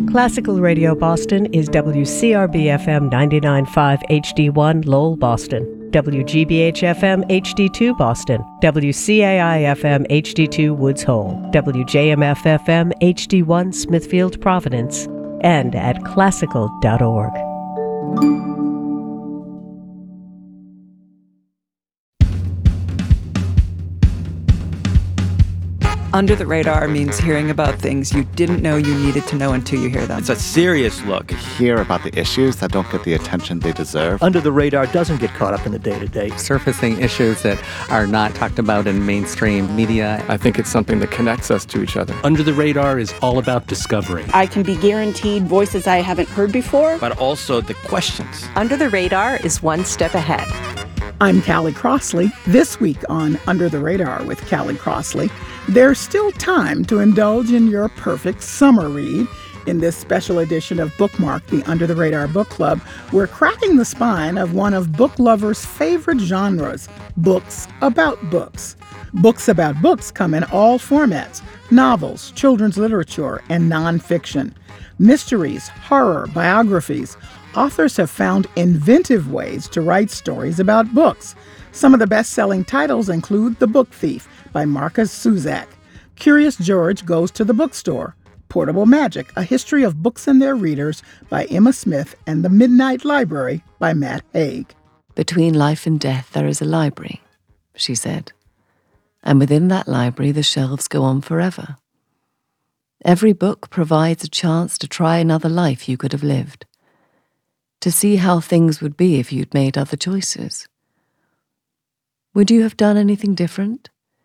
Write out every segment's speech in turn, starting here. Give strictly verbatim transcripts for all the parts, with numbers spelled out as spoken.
Classical Radio Boston is W C R B F M ninety-nine point five H D one Lowell, Boston, W G B H F M H D two Boston, W C A I F M H D two Woods Hole, W J M F F M H D one Smithfield, Providence, and at classical dot org. Under the Radar means hearing about things you didn't know you needed to know until you hear them. It's a serious look. Hear about the issues that don't get the attention they deserve. Under the Radar doesn't get caught up in the day-to-day. Surfacing issues that are not talked about in mainstream media. I think it's something that connects us to each other. Under the Radar is all about discovery. I can be guaranteed voices I haven't heard before. But also the questions. Under the Radar is one step ahead. I'm Callie Crossley. This week on Under the Radar with Callie Crossley, there's still time to indulge in your perfect summer read. In this special edition of Bookmark, the Under the Radar Book Club, we're cracking the spine of one of book lovers' favorite genres, books about books. Books about books come in all formats: novels, children's literature, and nonfiction. Mysteries, horror, biographies. Authors have found inventive ways to write stories about books. Some of the best-selling titles include The Book Thief by Marcus Zusak, Curious George Goes to the Bookstore, Portable Magic, A History of Books and Their Readers by Emma Smith, and The Midnight Library by Matt Haig. Between life and death there is a library, she said, and within that library the shelves go on forever. Every book provides a chance to try another life you could have lived, to see how things would be if you'd made other choices. Would you have done anything different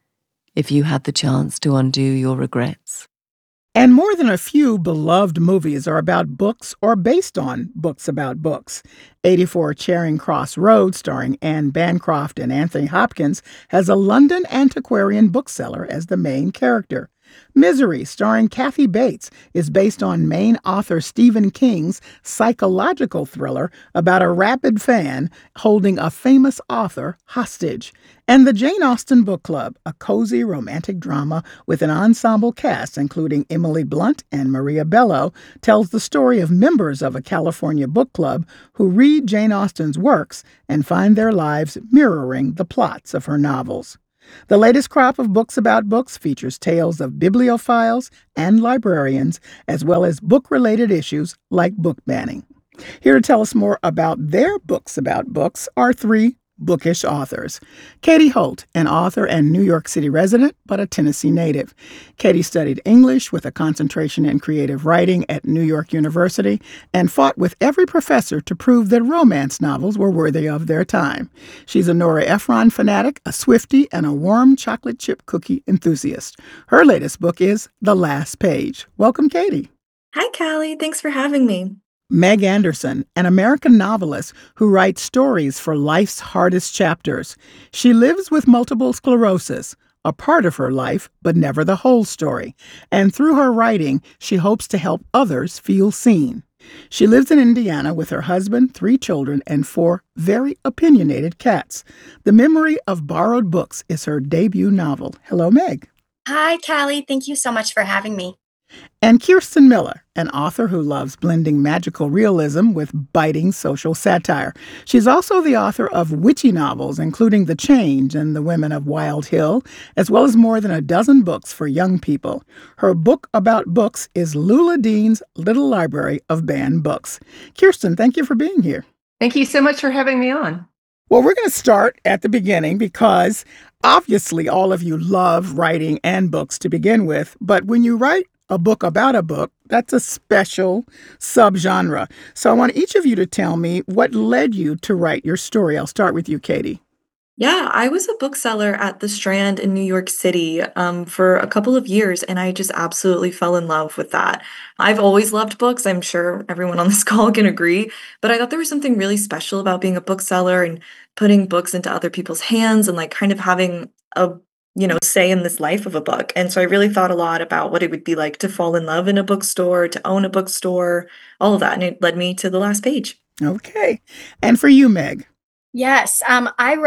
if you had the chance to undo your regrets? And more than a few beloved movies are about books or based on books about books. eighty-four Charing Cross Road, starring Anne Bancroft and Anthony Hopkins, has a London antiquarian bookseller as the main character. Misery, starring Kathy Bates, is based on Maine author Stephen King's psychological thriller about a rabid fan holding a famous author hostage. And the Jane Austen Book Club, a cozy romantic drama with an ensemble cast including Emily Blunt and Maria Bello, tells the story of members of a California book club who read Jane Austen's works and find their lives mirroring the plots of her novels. The latest crop of books about books features tales of bibliophiles and librarians, as well as book-related issues like book banning. Here to tell us more about their books about books are three bookish authors. Katie Holt, an author and New York City resident, but a Tennessee native. Katie studied English with a concentration in creative writing at New York University and fought with every professor to prove that romance novels were worthy of their time. She's a Nora Ephron fanatic, a Swiftie, and a warm chocolate chip cookie enthusiast. Her latest book is The Last Page. Welcome, Katie. Hi, Callie. Thanks for having me. Meg Anderson, an American novelist who writes stories for life's hardest chapters. She lives with multiple sclerosis, a part of her life, but never the whole story. And through her writing, she hopes to help others feel seen. She lives in Indiana with her husband, three children, and four very opinionated cats. The Memory of Borrowed Books is her debut novel. Hello, Meg. Hi, Callie. Thank you so much for having me. And Kirsten Miller, an author who loves blending magical realism with biting social satire. She's also the author of witchy novels, including The Change and The Women of Wild Hill, as well as more than a dozen books for young people. Her book about books is Lula Dean's Little Library of Banned Books. Kirsten, thank you for being here. Thank you so much for having me on. Well, we're going to start at the beginning because obviously all of you love writing and books to begin with, but when you write a book about a book, that's a special subgenre. So I want each of you to tell me what led you to write your story. I'll start with you, Katie. Yeah, I was a bookseller at the Strand in New York City um, for a couple of years, and I just absolutely fell in love with that. I've always loved books. I'm sure everyone on this call can agree, but I thought there was something really special about being a bookseller and putting books into other people's hands and like kind of having a you know, say in this life of a book. And so I really thought a lot about what it would be like to fall in love in a bookstore, to own a bookstore, all of that. And it led me to The Last Page. Okay. And for you, Meg? Yes, um, I wrote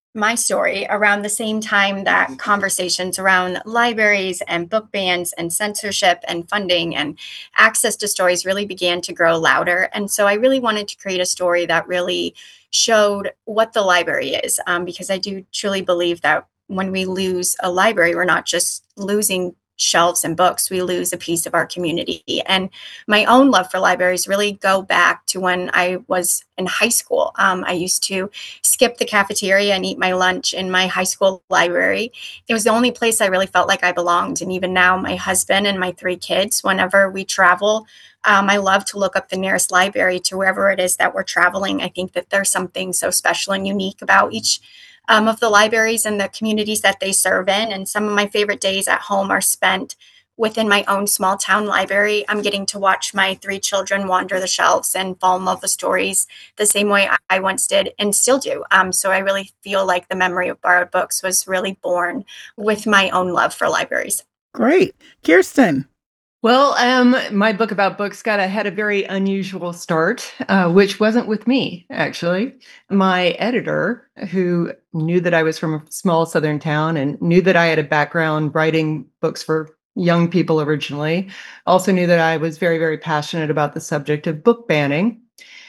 my story around the same time that conversations around libraries and book bans and censorship and funding and access to stories really began to grow louder. And so I really wanted to create a story that really showed what the library is, um, because I do truly believe that when we lose a library, we're not just losing shelves and books, we lose a piece of our community. And my own love for libraries really go back to when I was in high school. Um, I used to skip the cafeteria and eat my lunch in my high school library. It was the only place I really felt like I belonged. And even now, my husband and my three kids, whenever we travel, um, I love to look up the nearest library to wherever it is that we're traveling. I think that there's something so special and unique about each Um, of the libraries and the communities that they serve in. And some of my favorite days at home are spent within my own small town library. I'm getting to watch my three children wander the shelves and fall in love with stories the same way I once did and still do. Um, so I really feel like the memory of borrowed books was really born with my own love for libraries. Great. Kirsten. Well, um, my book about books got a, had a very unusual start, uh, which wasn't with me, actually. My editor, who knew that I was from a small southern town and knew that I had a background writing books for young people originally, also knew that I was very, very passionate about the subject of book banning.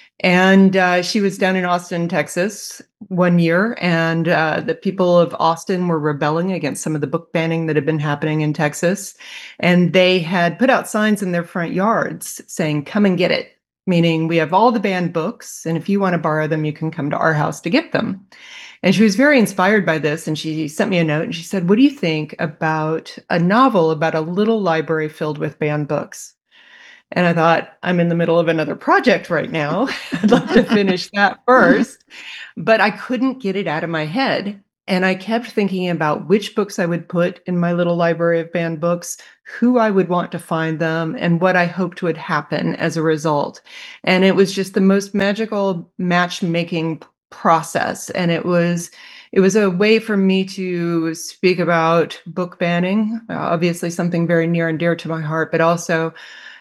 And uh, she was down in Austin, Texas one year, and uh, the people of Austin were rebelling against some of the book banning that had been happening in Texas. And they had put out signs in their front yards saying, "Come and get it," meaning we have all the banned books, and if you want to borrow them, you can come to our house to get them. And she was very inspired by this, and she sent me a note, and she said, "What do you think about a novel about a little library filled with banned books?" And I thought, I'm in the middle of another project right now. I'd like to finish that first. But I couldn't get it out of my head. And I kept thinking about which books I would put in my little library of banned books, who I would want to find them, and what I hoped would happen as a result. And it was just the most magical matchmaking process. And it was It was a way for me to speak about book banning, uh, obviously something very near and dear to my heart, but also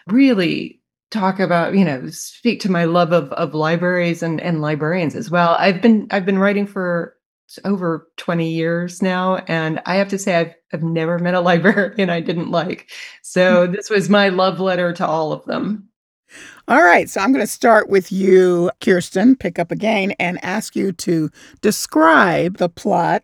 really talk about, you know, speak to my love of of libraries and and librarians as well. I've been I've been writing for over twenty years now, and I have to say I've I've never met a librarian I didn't like. So this was my love letter to all of them. All right, so I'm going to start with you, Kirsten, pick up again, and ask you to describe the plot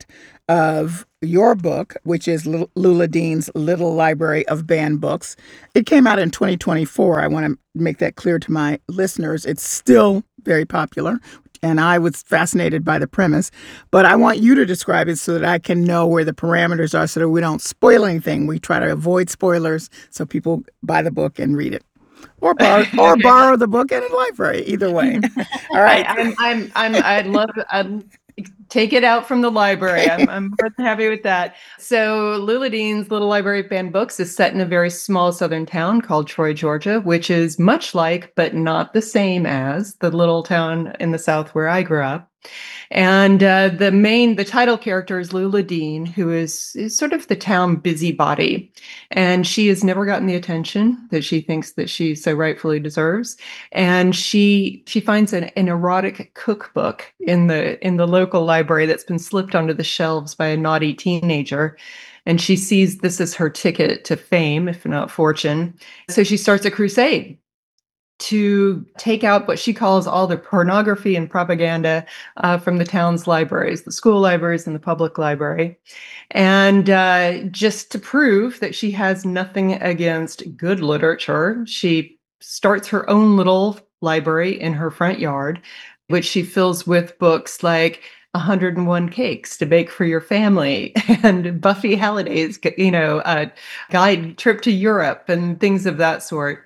of your book, which is Lul- Lula Dean's Little Library of Banned Books. It came out in twenty twenty-four. I want to make that clear to my listeners. It's still very popular, and I was fascinated by the premise. But I want you to describe it so that I can know where the parameters are so that we don't spoil anything. We try to avoid spoilers so people buy the book and read it. Or borrow, or borrow the book at a library. Either way. All right. I, I'm, I'm, I'm, I'd love, I'd take it out from the library. I'm, I'm more than happy with that. So Lula Dean's Little Library of Banned Books is set in a very small southern town called Troy, Georgia, which is much like, but not the same as, the little town in the South where I grew up. And uh, the main, the title character is Lula Dean, who is, is sort of the town busybody. And she has never gotten the attention that she thinks that she so rightfully deserves. And she she finds an, an erotic cookbook in the in the local library that's been slipped onto the shelves by a naughty teenager. And she sees this as her ticket to fame, if not fortune. So she starts a crusade to take out what she calls all the pornography and propaganda uh, from the town's libraries, the school libraries and the public library. And uh, just to prove that she has nothing against good literature, she starts her own little library in her front yard, which she fills with books like one hundred and one Cakes to Bake for Your Family and Buffy Halliday's, you know, uh, guide trip to Europe and things of that sort.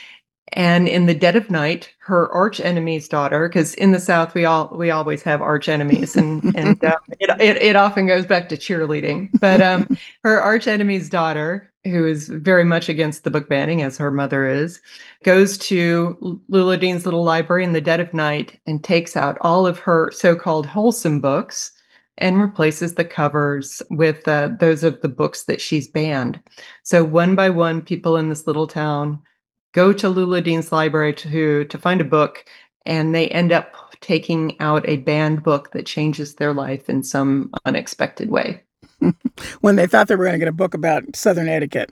And in the dead of night, her arch enemy's daughter, because in the South we all we always have arch enemies, and and uh, it, it it often goes back to cheerleading. But um, her arch enemy's daughter, who is very much against the book banning, as her mother is, goes to Lula Dean's little library in the dead of night and takes out all of her so-called wholesome books and replaces the covers with uh, those of the books that she's banned. So one by one, people in this little town go to Lula Dean's library to, to find a book, and they end up taking out a banned book that changes their life in some unexpected way. When they thought they were going to get a book about Southern etiquette.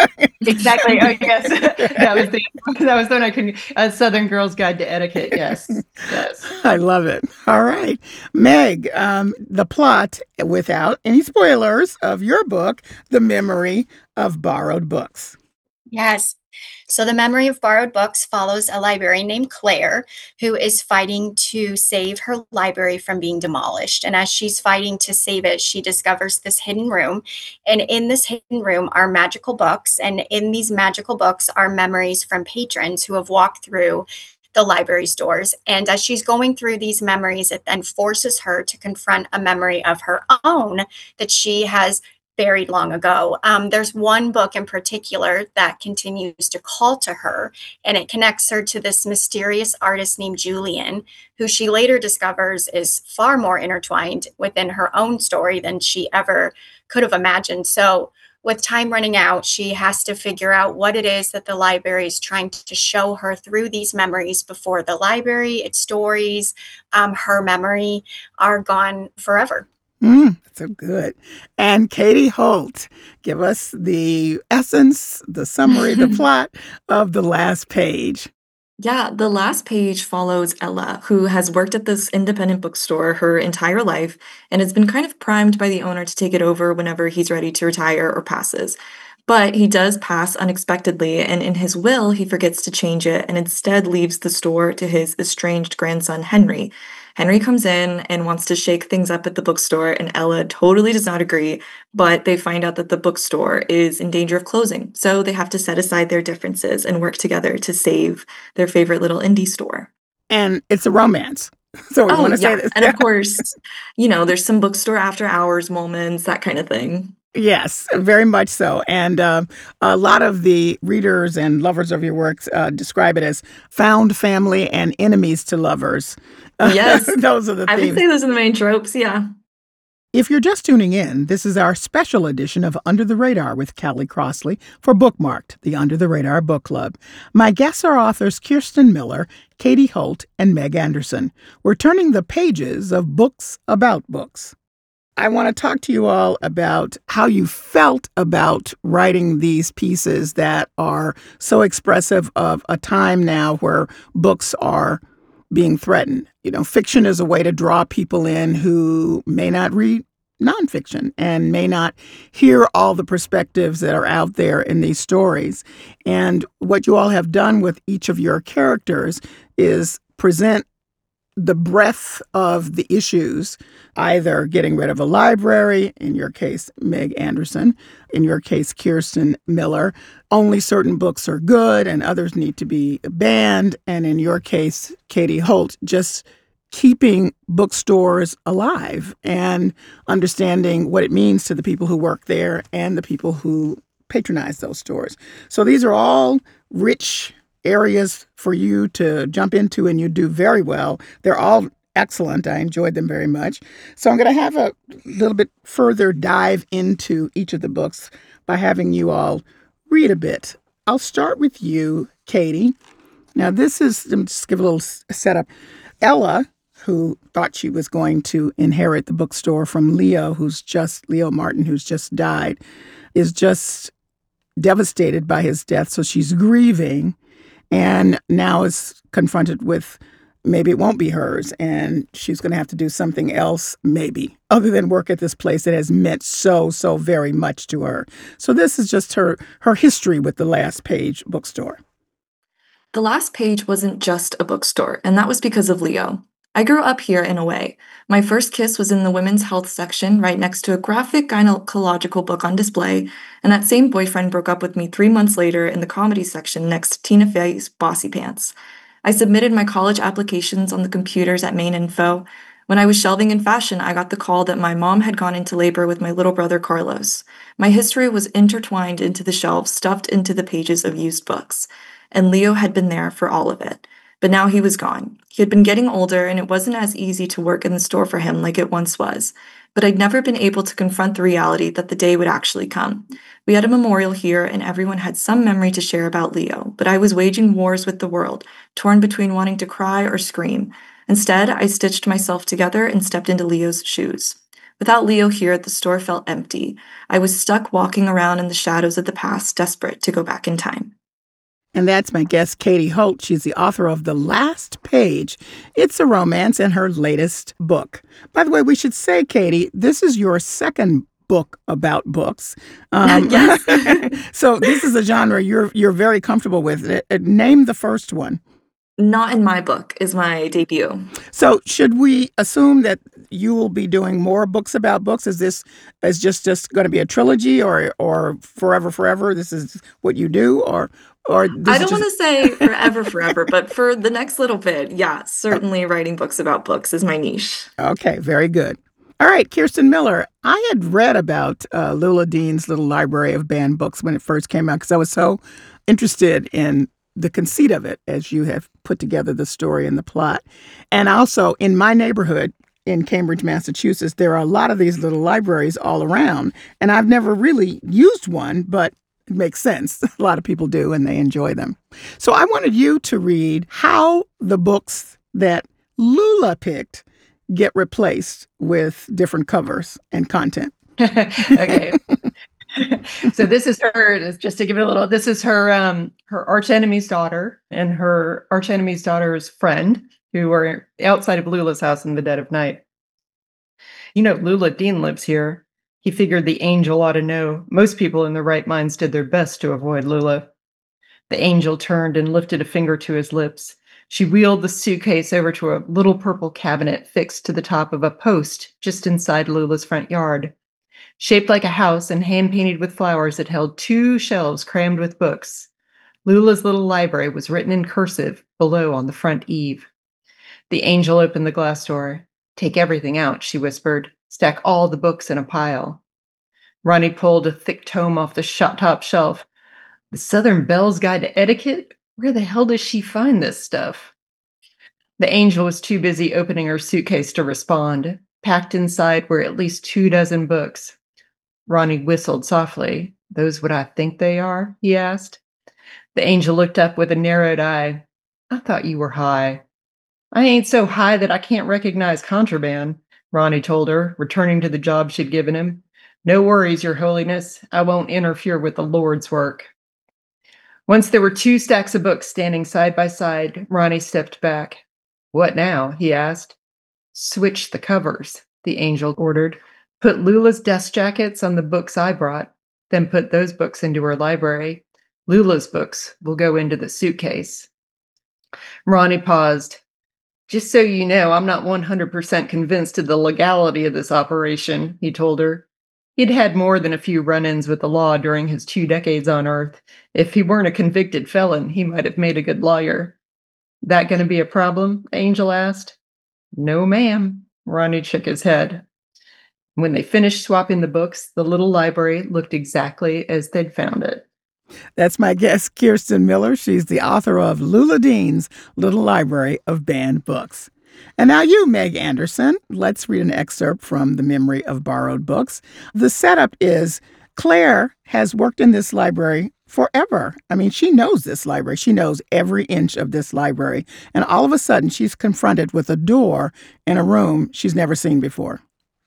Exactly. Oh, yes. that was the that was the one I couldn't. A Southern Girl's Guide to Etiquette. Yes. Yes. I love it. All right, Meg. Um, the plot, without any spoilers, of your book, "The Memory of Borrowed Books." Yes. So The Memory of Borrowed Books follows a librarian named Claire who is fighting to save her library from being demolished. And as she's fighting to save it, she discovers this hidden room. And in this hidden room are magical books. And in these magical books are memories from patrons who have walked through the library's doors. And as she's going through these memories, it then forces her to confront a memory of her own that she has buried long ago. Um, there's one book in particular that continues to call to her, and it connects her to this mysterious artist named Julian, who she later discovers is far more intertwined within her own story than she ever could have imagined. So with time running out, she has to figure out what it is that the library is trying to show her through these memories before the library, its stories, um, her memory are gone forever. Mm, so good. And Katie Holt, give us the essence, the summary, the plot of The Last Page. Yeah, The Last Page follows Ella, who has worked at this independent bookstore her entire life and has been kind of primed by the owner to take it over whenever he's ready to retire or passes. But he does pass unexpectedly, and in his will, he forgets to change it and instead leaves the store to his estranged grandson, Henry. Henry comes in and wants to shake things up at the bookstore, and Ella totally does not agree, but they find out that the bookstore is in danger of closing, so they have to set aside their differences and work together to save their favorite little indie store. And it's a romance. So we oh, want to yeah. say this. And of course, you know, there's some bookstore after hours moments, that kind of thing. Yes, very much so. And uh, a lot of the readers and lovers of your works uh, describe it as found family and enemies to lovers. Yes. Those are the I themes. would say those are the main tropes, yeah. If you're just tuning in, this is our special edition of Under the Radar with Callie Crossley for Bookmarked, the Under the Radar Book Club. My guests are authors Kirsten Miller, Katie Holt, and Meg Anderson. We're turning the pages of books about books. I want to talk to you all about how you felt about writing these pieces that are so expressive of a time now where books are being threatened. You know, fiction is a way to draw people in who may not read nonfiction and may not hear all the perspectives that are out there in these stories. And what you all have done with each of your characters is present the breadth of the issues, either getting rid of a library, in your case, Meg Anderson, in your case, Kirsten Miller, only certain books are good and others need to be banned, and in your case, Katie Holt, just keeping bookstores alive and understanding what it means to the people who work there and the people who patronize those stores. So these are all rich areas for you to jump into, and you do very well. They're all excellent. I enjoyed them very much. So I'm going to have a little bit further dive into each of the books by having you all read a bit. I'll start with you, Katie. Now, this is, let me just give a little setup. Ella, who thought she was going to inherit the bookstore from Leo, who's just, Leo Martin, who's just died, is just devastated by his death. So she's grieving, and now is confronted with maybe it won't be hers, and she's going to have to do something else, maybe, other than work at this place that has meant so, so very much to her. So this is just her her history with The Last Page bookstore. The Last Page wasn't just a bookstore, and that was because of Leo. I grew up here in a way. My first kiss was in the women's health section, right next to a graphic gynecological book on display, and that same boyfriend broke up with me three months later in the comedy section next to Tina Fey's Bossy Pants. I submitted my college applications on the computers at Main Info. When I was shelving in fashion, I got the call that my mom had gone into labor with my little brother Carlos. My history was intertwined into the shelves, stuffed into the pages of used books, and Leo had been there for all of it. But now he was gone. He had been getting older, and it wasn't as easy to work in the store for him like it once was. But I'd never been able to confront the reality that the day would actually come. We had a memorial here, and everyone had some memory to share about Leo, but I was waging wars with the world, torn between wanting to cry or scream. Instead, I stitched myself together and stepped into Leo's shoes. Without Leo here, the store felt empty. I was stuck walking around in the shadows of the past, desperate to go back in time. And that's my guest, Katie Holt. She's the author of The Last Page. It's a romance in her latest book. By the way, we should say, Katie, this is your second book about books. Um, yes. So this is a genre you're you're very comfortable with. It, it, name the first one. Not in My Book is my debut. So should we assume that you will be doing more books about books? Is this is just, just going to be a trilogy or or forever, forever? This is what you do? Or or this I don't just... want to say forever, forever, but for the next little bit, yeah, certainly writing books about books is my niche. Okay, very good. All right, Kirsten Miller, I had read about uh, Lula Dean's Little Library of Banned Books when it first came out because I was so interested in the conceit of it as you have put together the story and the plot. And also in my neighborhood in Cambridge, Massachusetts, there are a lot of these little libraries all around. And I've never really used one, but it makes sense. A lot of people do and they enjoy them. So I wanted you to read how the books that Lula picked get replaced with different covers and content. Okay. So this is her, just to give it a little, this is her um, her archenemy's daughter and her archenemy's daughter's friend who are outside of Lula's house in the dead of night. You know, Lula Dean lives here. He figured the angel ought to know. Most people in their right minds did their best to avoid Lula. The angel turned and lifted a finger to his lips. She wheeled the suitcase over to a little purple cabinet fixed to the top of a post just inside Lula's front yard. Shaped like a house and hand-painted with flowers, it held two shelves crammed with books. Lula's little library was written in cursive below on the front eave. The angel opened the glass door. "Take everything out," she whispered. "Stack all the books in a pile." Ronnie pulled a thick tome off the top shelf. "The Southern Belle's Guide to Etiquette? Where the hell does she find this stuff?" The angel was too busy opening her suitcase to respond. Packed inside were at least two dozen books. Ronnie whistled softly. "Those what I think they are?" he asked. The angel looked up with a narrowed eye. "I thought you were high." "I ain't so high that I can't recognize contraband," Ronnie told her, returning to the job she'd given him. "No worries, Your Holiness. I won't interfere with the Lord's work." Once there were two stacks of books standing side by side, Ronnie stepped back. "What now?" he asked. "Switch the covers," the angel ordered. "Put Lula's desk jackets on the books I brought, then put those books into her library. Lula's books will go into the suitcase." Ronnie paused. "Just so you know, I'm not one hundred percent convinced of the legality of this operation," he told her. He'd had more than a few run-ins with the law during his two decades on Earth. If he weren't a convicted felon, he might have made a good lawyer. "That going to be a problem?" Angel asked. "No, ma'am." Ronnie shook his head. When they finished swapping the books, the little library looked exactly as they'd found it. That's my guest, Kirsten Miller. She's the author of Lula Dean's Little Library of Banned Books. And now you, Meg Anderson. Let's read an excerpt from The Memory of Borrowed Books. The setup is Claire has worked in this library forever. I mean, she knows this library. She knows every inch of this library. And all of a sudden, she's confronted with a door in a room she's never seen before.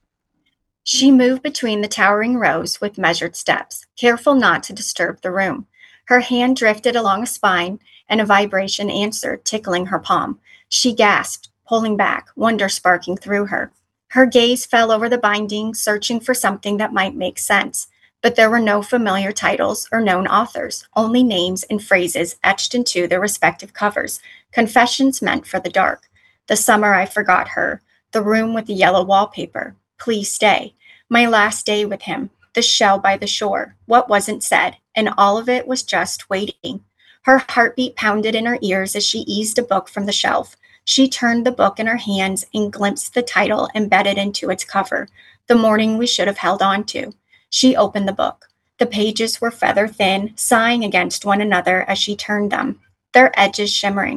She moved between the towering rows with measured steps, careful not to disturb the room. Her hand drifted along a spine, and a vibration answered, tickling her palm. She gasped, pulling back, wonder sparking through her. Her gaze fell over the binding, searching for something that might make sense. But there were no familiar titles or known authors, only names and phrases etched into their respective covers, confessions meant for the dark. The summer I forgot her, the room with the yellow wallpaper. Please stay. My last day with him. The shell by the shore. What wasn't said. And all of it was just waiting. Her heartbeat pounded in her ears as she eased a book from the shelf. She turned the book in her hands and glimpsed the title embedded into its cover. The morning we should have held on to. She opened the book. The pages were feather thin, sighing against one another as she turned them, their edges shimmering.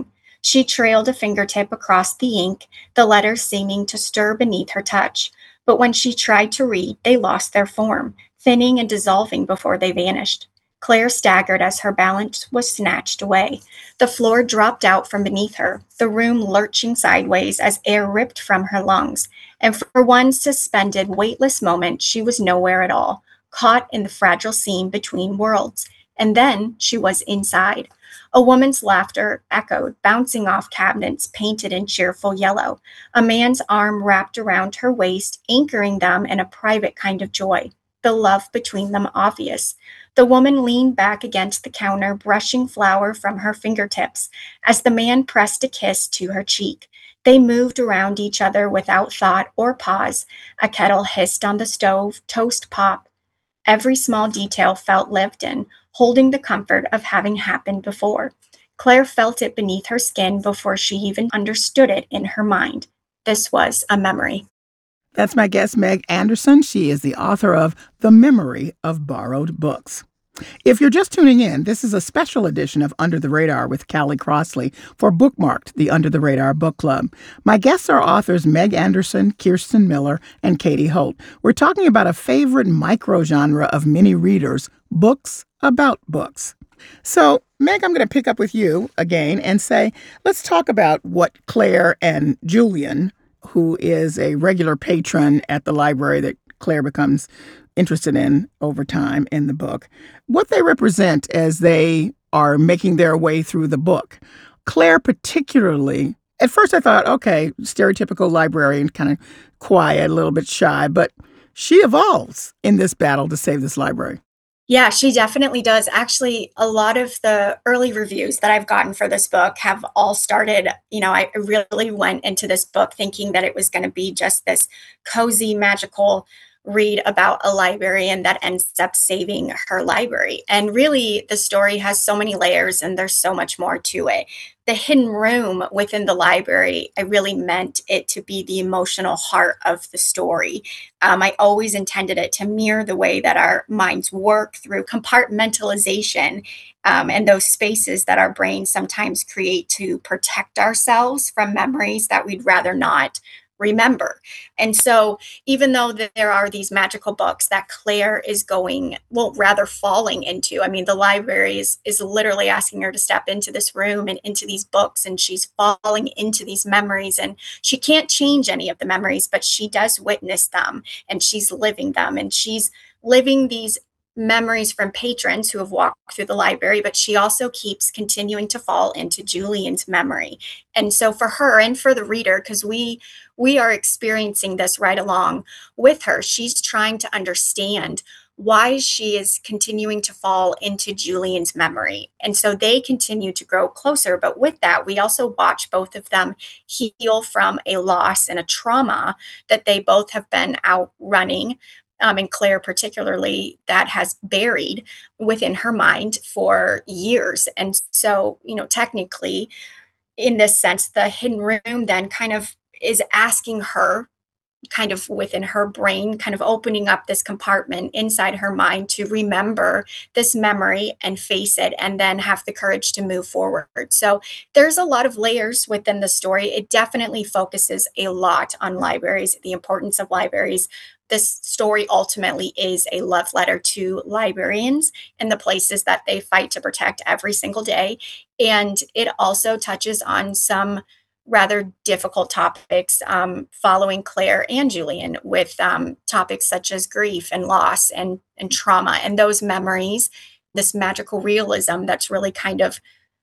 She trailed a fingertip across the ink, the letters seeming to stir beneath her touch. But when she tried to read, they lost their form, thinning and dissolving before they vanished. Claire staggered as her balance was snatched away. The floor dropped out from beneath her, the room lurching sideways as air ripped from her lungs. And for one suspended, weightless moment, she was nowhere at all, caught in the fragile seam between worlds. And then she was inside. A woman's laughter echoed, bouncing off cabinets painted in cheerful yellow. A man's arm wrapped around her waist, anchoring them in a private kind of joy, the love between them obvious. The woman leaned back against the counter, brushing flour from her fingertips, as the man pressed a kiss to her cheek. They moved around each other without thought or pause. A kettle hissed on the stove, toast popped. Every small detail felt lived in, holding the comfort of having happened before. Claire felt it beneath her skin before she even understood it in her mind. This was a memory. That's my guest, Meg Anderson. She is the author of The Memory of Borrowed Books. If you're just tuning in, this is a special edition of Under the Radar with Callie Crossley for Bookmarked, the Under the Radar Book Club. My guests are authors Meg Anderson, Kirsten Miller, and Katie Holt. We're talking about a favorite microgenre of many readers, books about books. So, Meg, I'm going to pick up with you again and say, let's talk about what Claire and Julian, who is a regular patron at the library that Claire becomes interested in over time in the book, what they represent as they are making their way through the book. Claire particularly, at first I thought, okay, stereotypical librarian, kind of quiet, a little bit shy, but she evolves in this battle to save this library. Yeah, she definitely does. Actually, a lot of the early reviews that I've gotten for this book have all started, you know, I really went into this book thinking that it was going to be just this cozy, magical read about a librarian that ends up saving her library. And really, the story has so many layers and there's so much more to it. The hidden room within the library, I really meant it to be the emotional heart of the story. Um, I always intended it to mirror the way that our minds work through compartmentalization um, and those spaces that our brains sometimes create to protect ourselves from memories that we'd rather not remember. And so even though there are these magical books that Claire is going, well, rather falling into, I mean, the library is, is literally asking her to step into this room and into these books, and she's falling into these memories, and she can't change any of the memories, but she does witness them, and she's living them, and she's living these memories from patrons who have walked through the library, but she also keeps continuing to fall into Julian's memory. And so for her and for the reader, because we we are experiencing this right along with her, she's trying to understand why she is continuing to fall into Julian's memory. And so they continue to grow closer. But with that, we also watch both of them heal from a loss and a trauma that they both have been out running. Um, and Claire particularly, that has buried within her mind for years. And so, you know, technically, in this sense, the hidden room then kind of is asking her, kind of within her brain, kind of opening up this compartment inside her mind to remember this memory and face it, and then have the courage to move forward. So there's a lot of layers within the story. It definitely focuses a lot on libraries, the importance of libraries. This story ultimately is a love letter to librarians and the places that they fight to protect every single day. And it also touches on some rather difficult topics um, following Claire and Julian, with um, topics such as grief and loss and, and trauma and those memories, this magical realism that's really kind of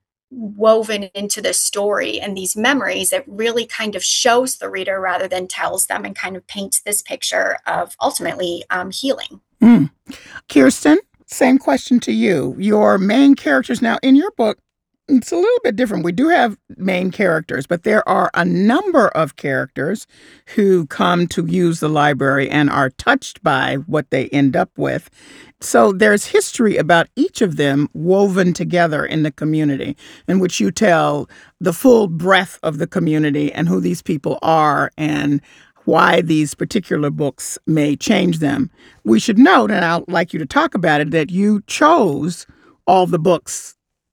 woven into the story, and these memories, it really kind of shows the reader rather than tells them, and kind of paints this picture of ultimately um, healing. Mm. Kirsten, same question to you. Your main characters now in your book, it's a little bit different. We do have main characters, but there are a number of characters who come to use the library and are touched by what they end up with. So there's history about each of them woven together in the community, in which you tell the full breadth of the community and who these people are and why these particular books may change them. We should note, and I'd like you to talk about it, that you chose all the books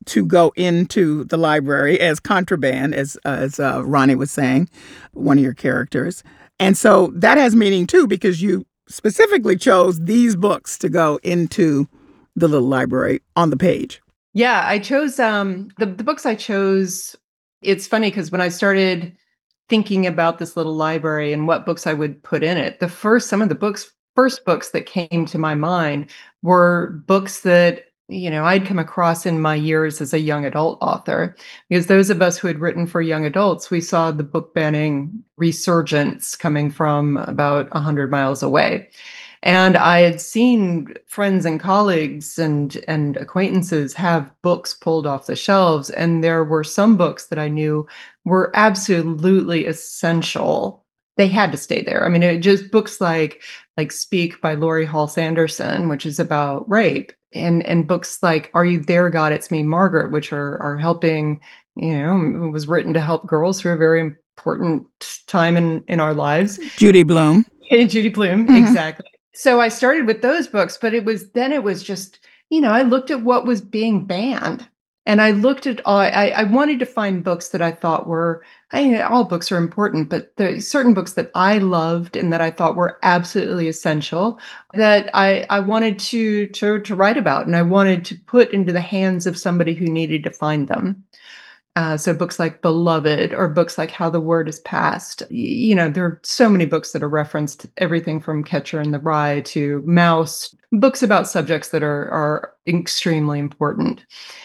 to go into the library as contraband, as as uh, Ronnie was saying, one of your characters. And so that has meaning too, because you specifically chose these books to go into the little library on the page. Yeah, I chose um, the, the books I chose. It's funny because when I started thinking about this little library and what books I would put in it, the first, some of the books, first books that came to my mind were books that, you know, I'd come across in my years as a young adult author, because those of us who had written for young adults, we saw the book banning resurgence coming from about a hundred miles away. And I had seen friends and colleagues and, and acquaintances have books pulled off the shelves. And there were some books that I knew were absolutely essential. They had to stay there. I mean, it just books like like Speak by Laurie Hall Sanderson, which is about rape, and and books like Are You There, God? It's Me, Margaret, which are are helping, you know, it was written to help girls through a very important time in, in our lives. Judy Blume. Judy Blume, mm-hmm. Exactly. So I started with those books, but it was then it was just, you know, I looked at what was being banned. And I looked at all, I, I wanted to find books that I thought were, I mean, all books are important, but there are certain books that I loved and that I thought were absolutely essential that I, I wanted to, to, to write about, and I wanted to put into the hands of somebody who needed to find them. Uh, so books like Beloved, or books like How the Word Is Passed. You know, there are so many books that are referenced, everything from Catcher in the Rye to Mouse, books about subjects that are, are extremely important.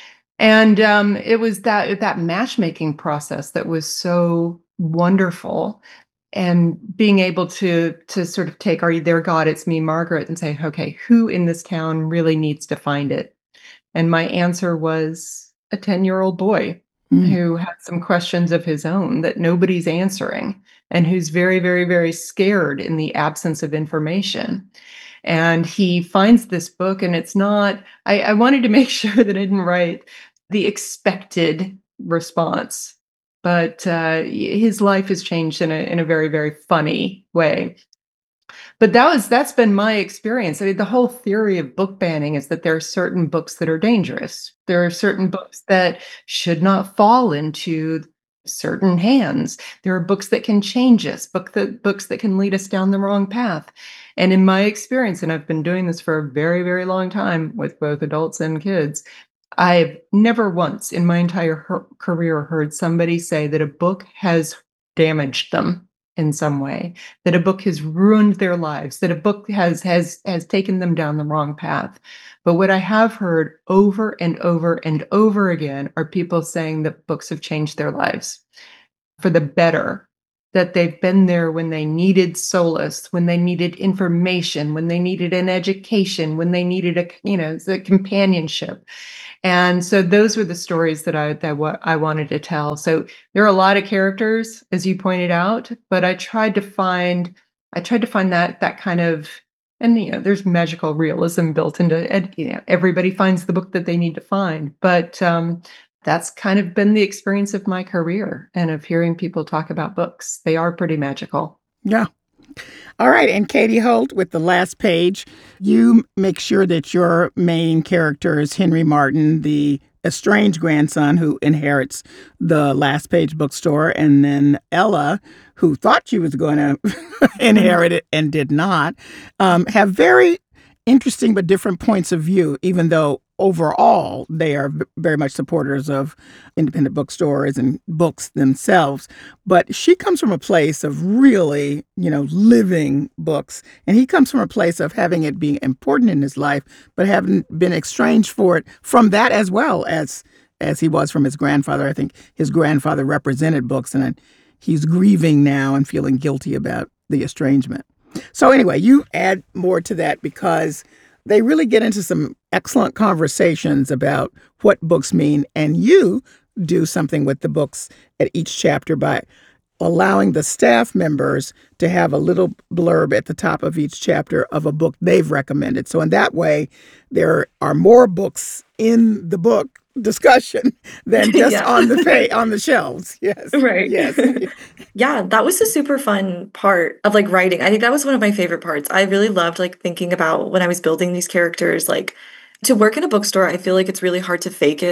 And um, it was that that matchmaking process that was so wonderful, and being able to to sort of take Are You There, God? It's Me, Margaret, and say, okay, who in this town really needs to find it? And my answer was a ten-year-old boy mm. who had some questions of his own that nobody's answering, and who's very, very, very scared in the absence of information. And he finds this book, and it's not, I, I wanted to make sure that I didn't write the expected response, but uh, his life has changed in a in a very, very funny way. But that was that's been my experience. I mean, the whole theory of book banning is that there are certain books that are dangerous. There are certain books that should not fall into certain hands. There are books that can change us, book that books that can lead us down the wrong path. And in my experience, and I've been doing this for a very, very long time with both adults and kids, I've never once in my entire her- career heard somebody say that a book has damaged them in some way, that a book has ruined their lives, that a book has has has taken them down the wrong path. But what I have heard over and over and over again are people saying that books have changed their lives for the better, that they've been there when they needed solace, when they needed information, when they needed an education, when they needed a, you know, the companionship. And so those were the stories that I that what I wanted to tell. So there are a lot of characters, as you pointed out, but I tried to find I tried to find that that kind of, and you know, there's magical realism built into it. You know, everybody finds the book that they need to find, but um, that's kind of been the experience of my career and of hearing people talk about books. They are pretty magical. Yeah. All right. And Katie Holt, with the last page, you make sure that your main character is Henry Martin, the estranged grandson who inherits the Last Page bookstore, and then Ella, who thought she was going to inherit it and did not, um, have very interesting but different points of view, even though overall they are very much supporters of independent bookstores and books themselves. But she comes from a place of really, you know, living books. And he comes from a place of having it being important in his life, but having been estranged for it from that as well as as he was from his grandfather. I think his grandfather represented books, and he's grieving now and feeling guilty about the estrangement. So anyway, you add more to that because they really get into some excellent conversations about what books mean. And you do something with the books at each chapter by allowing the staff members to have a little blurb at the top of each chapter of a book they've recommended. So in that way, there are more books in the book discussion than just yeah. on the fa- on the shelves. Yes. Right. Yes. Yeah, that was a super fun part of like writing. I think that was one of my favorite parts. I really loved like thinking about when I was building these characters, like to work in a bookstore, I feel like it's really hard to fake it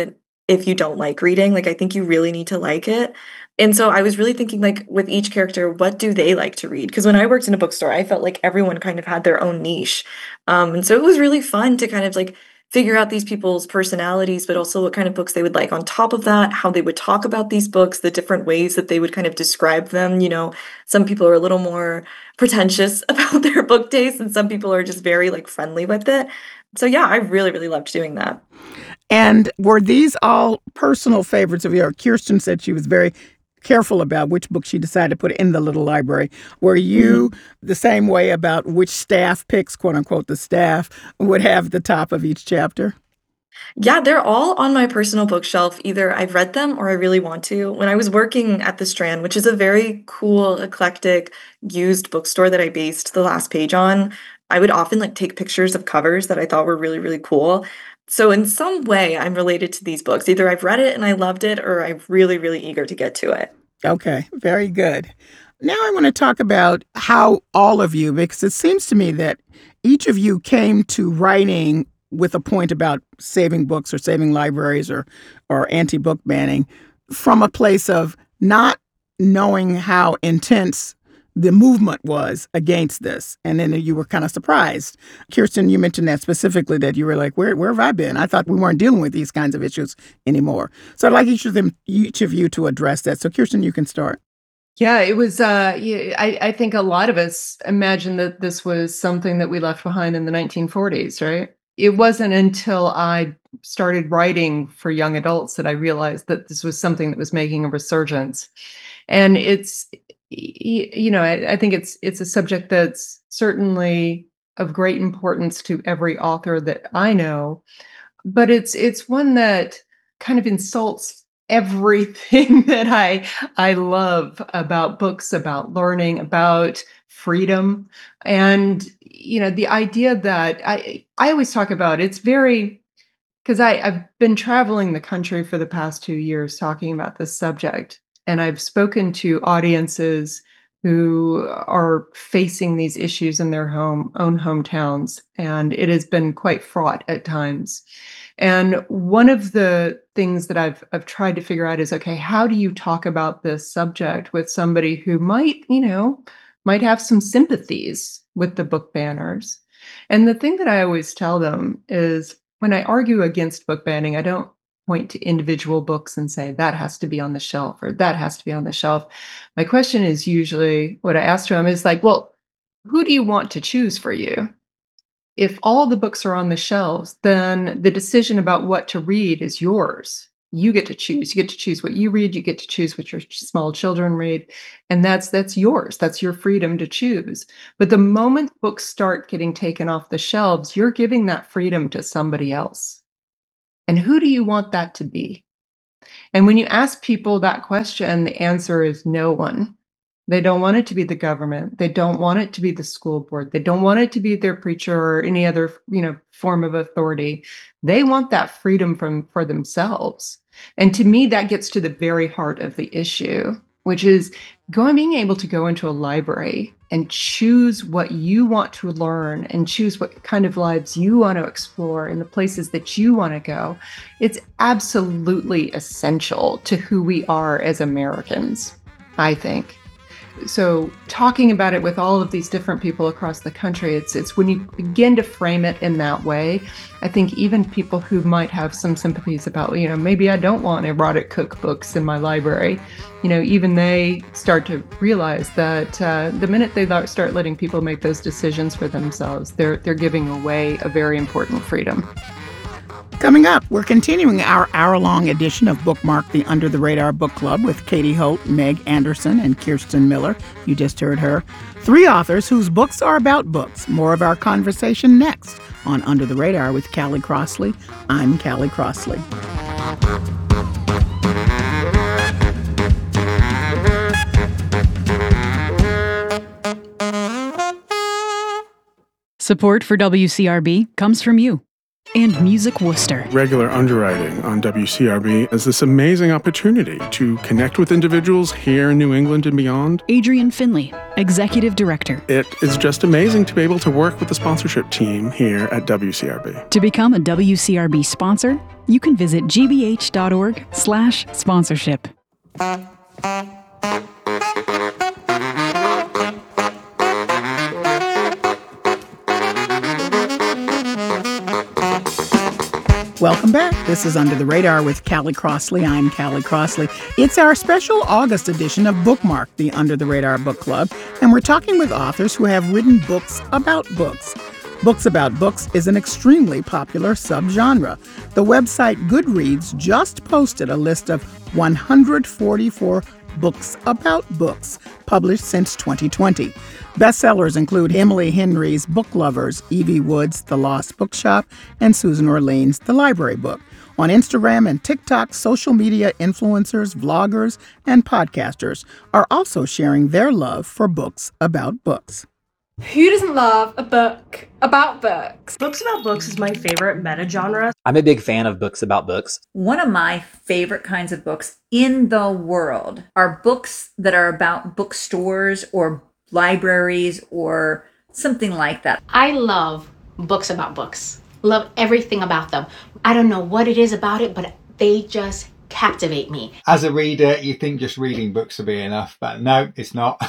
if you don't like reading. Like, I think you really need to like it. And so I was really thinking, like, with each character, what do they like to read? Because when I worked in a bookstore, I felt like everyone kind of had their own niche. Um, and so it was really fun to kind of like figure out these people's personalities, but also what kind of books they would like on top of that, how they would talk about these books, the different ways that they would kind of describe them. You know, some people are a little more pretentious about their book taste, and some people are just very like friendly with it. So yeah, I really, really loved doing that. And were these all personal favorites of yours? Kirsten said she was very careful about which book she decided to put in the little library. Were you mm-hmm. the same way about which staff picks, quote unquote, the staff would have the top of each chapter? Yeah, they're all on my personal bookshelf. Either I've read them or I really want to. When I was working at the Strand, which is a very cool, eclectic, used bookstore that I based The Last Page on, I would often like take pictures of covers that I thought were really, really cool. So in some way, I'm related to these books. Either I've read it and I loved it, or I'm really, really eager to get to it. Okay, very good. Now I want to talk about how all of you, because it seems to me that each of you came to writing with a point about saving books or saving libraries or, or anti-book banning from a place of not knowing how intense the movement was against this. And then you were kind of surprised. Kirsten, you mentioned that specifically, that you were like, where where have I been? I thought we weren't dealing with these kinds of issues anymore. So I'd like each of them, each of you to address that. So Kirsten, you can start. Yeah, it was, uh, yeah, I, I think a lot of us imagined that this was something that we left behind in the nineteen forties, right? It wasn't until I started writing for young adults that I realized that this was something that was making a resurgence. And it's, you know, I, I think it's it's a subject that's certainly of great importance to every author that I know, but it's it's one that kind of insults everything that I I love about books, about learning, about freedom, and you know, the idea that I I always talk about. It's very, because I I've been traveling the country for the past two years talking about this subject. And I've spoken to audiences who are facing these issues in their home own hometowns, and it has been quite fraught at times. And one of the things that I've I've tried to figure out is, okay, how do you talk about this subject with somebody who might, you know, might have some sympathies with the book banners? And the thing that I always tell them is, when I argue against book banning, I don't point to individual books and say that has to be on the shelf or that has to be on the shelf. My question is usually, what I ask them is like, well, who do you want to choose for you? If all the books are on the shelves, then the decision about what to read is yours. You get to choose. You get to choose what you read. You get to choose what your small children read. And that's that's yours. That's your freedom to choose. But the moment books start getting taken off the shelves, you're giving that freedom to somebody else. And who do you want that to be? And when you ask people that question, the answer is no one. They don't want it to be the government. They don't want it to be the school board. They don't want it to be their preacher or any other, you know, form of authority. They want that freedom from for themselves. And to me, that gets to the very heart of the issue, which is going, being able to go into a library and choose what you want to learn and choose what kind of lives you want to explore in the places that you want to go. It's absolutely essential to who we are as Americans, I think. So talking about it with all of these different people across the country, it's it's when you begin to frame it in that way, I think even people who might have some sympathies about, you know, maybe I don't want erotic cookbooks in my library, you know, even they start to realize that uh, the minute they start letting people make those decisions for themselves, they're they're giving away a very important freedom. Coming up, we're continuing our hour-long edition of Bookmark, the Under the Radar Book Club with Katie Holt, Meg Anderson, and Kirsten Miller. You just heard her. Three authors whose books are about books. More of our conversation next on Under the Radar with Callie Crossley. I'm Callie Crossley. Support for W C R B comes from you. and Music Worcester. Regular underwriting on W C R B is this amazing opportunity to connect with individuals here in New England and beyond. Adrian Finley, Executive Director. It is just amazing to be able to work with the sponsorship team here at W C R B. To become a W C R B sponsor, you can visit gbh.org slash sponsorship. Welcome back. This is Under the Radar with Callie Crossley. I'm Callie Crossley. It's our special August edition of Bookmark, the Under the Radar Book Club, and we're talking with authors who have written books about books. Books about books is an extremely popular subgenre. The website Goodreads just posted a list of one hundred forty-four books about books published since twenty twenty. Bestsellers include Emily Henry's Book Lovers, Evie Wood's The Lost Bookshop, and Susan Orlean's The Library Book. On Instagram and TikTok, social media influencers, vloggers, and podcasters are also sharing their love for books about books. Who doesn't love a book about books? Books about books is my favorite meta-genre. I'm a big fan of books about books. One of my favorite kinds of books in the world are books that are about bookstores or libraries or something like that. I love books about books. Love everything about them. I don't know what it is about it, but they just captivate me. As a reader, you think just reading books will be enough, but no, it's not.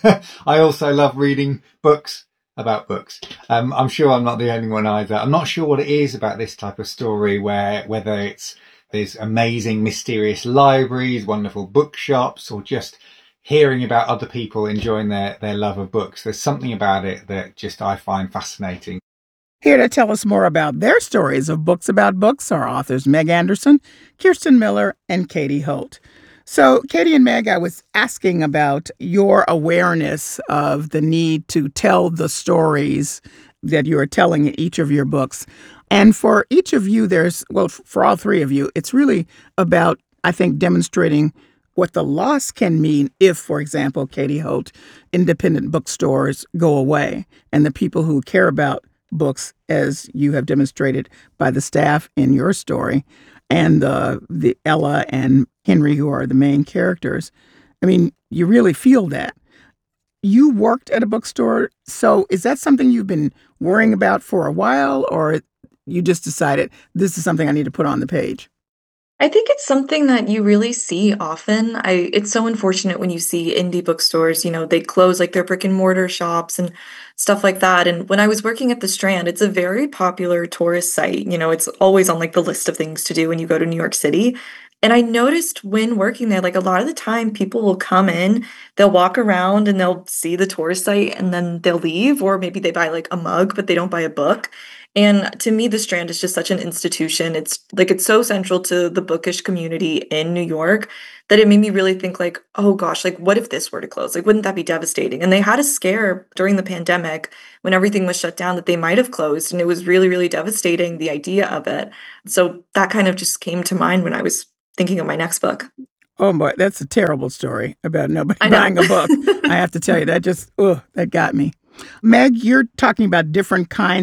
I also love reading books about books. Um, I'm sure I'm not the only one either. I'm not sure what it is about this type of story where whether it's these amazing, mysterious libraries, wonderful bookshops, or just hearing about other people enjoying their, their love of books. There's something about it that just I find fascinating. Here to tell us more about their stories of books about books are authors Meg Anderson, Kirsten Miller, and Katie Holt. So, Katie and Meg, I was asking about your awareness of the need to tell the stories that you are telling in each of your books. And for each of you, there's, well, for all three of you, it's really about, I think, demonstrating what the loss can mean if, for example, Katie Holt, independent bookstores go away and the people who care about books, as you have demonstrated by the staff in your story, and uh, the Ella and Henry, who are the main characters. I mean, you really feel that. You worked at a bookstore, so is that something you've been worrying about for a while, or you just decided this is something I need to put on the page? I think it's something that you really see often. I it's so unfortunate when you see indie bookstores, you know, they close like their brick and mortar shops and stuff like that. And when I was working at the Strand, it's a very popular tourist site. You know, it's always on like the list of things to do when you go to New York City. And I noticed when working there, like a lot of the time people will come in, they'll walk around and they'll see the tourist site and then they'll leave, or maybe they buy like a mug, but they don't buy a book. And to me, the Strand is just such an institution. It's like it's so central to the bookish community in New York that it made me really think like, oh gosh, like what if this were to close? Like, wouldn't that be devastating? And they had a scare during the pandemic when everything was shut down that they might have closed. And it was really, really devastating, the idea of it. So that kind of just came to mind when I was thinking of my next book. Oh boy, that's a terrible story about nobody buying a book. I have to tell you, that just, oh, that got me. Meg, you're talking about different kinds